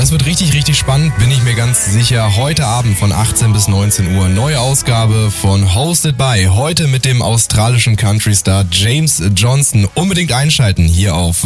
das wird richtig, richtig spannend, bin ich mir ganz sicher. Heute Abend von 18 bis 19 Uhr, neue Ausgabe von Hosted by. Heute mit dem australischen Country-Star James Johnson. Unbedingt einschalten hier auf